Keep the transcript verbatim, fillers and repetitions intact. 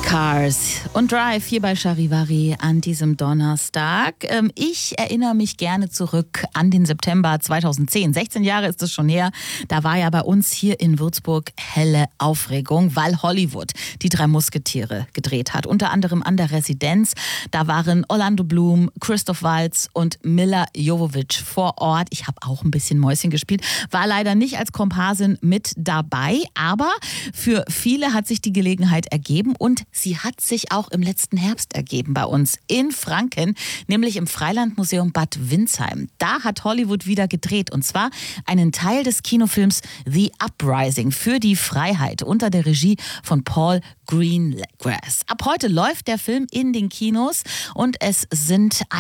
Cars und Drive hier bei Charivari an diesem Donnerstag. Ähm, ich erinnere mich gerne zurück an den September zweitausendzehn. sechzehn Jahre ist es schon her. Da war ja bei uns hier in Würzburg helle Aufregung, weil Hollywood die drei Musketiere gedreht hat. Unter anderem an der Residenz. Da waren Orlando Bloom, Christoph Waltz und Milla Jovovich vor Ort. Ich habe auch ein bisschen Mäuschen gespielt. War leider nicht als Komparsin mit dabei. Aber für viele hat sich die Gelegenheit ergeben und sie hat sich auch im letzten Herbst ergeben bei uns in Franken, nämlich im Freilandmuseum Bad Windsheim. Da hat Hollywood wieder gedreht und zwar einen Teil des Kinofilms The Uprising für die Freiheit unter der Regie von Paul Greengrass. Ab heute läuft der Film in den Kinos und es sind